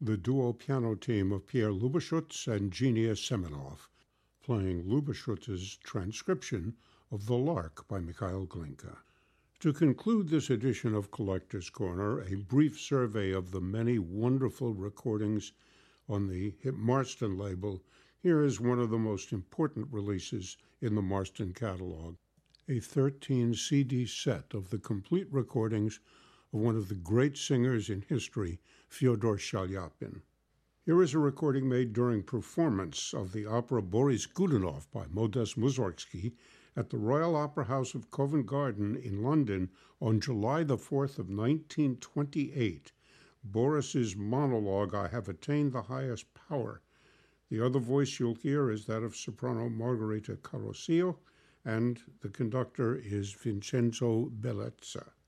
the duo piano team of Pierre Lubashutz and Genia Semenov, playing Lubaschutz's transcription of The Lark by Mikhail Glinka. To conclude this edition of Collector's Corner, a brief survey of the many wonderful recordings on the Marston label. Here is one of the most important releases in the Marston catalog, a 13-CD set of the complete recordings of one of the great singers in history, Fyodor Shalyapin. Here is a recording made during performance of the opera Boris Godunov by Modest Mussorgsky at the Royal Opera House of Covent Garden in London on July the 4th of 1928. Boris's monologue, "I have attained the highest power." The other voice you'll hear is that of soprano Margherita Carosillo, and the conductor is Vincenzo Bellezza.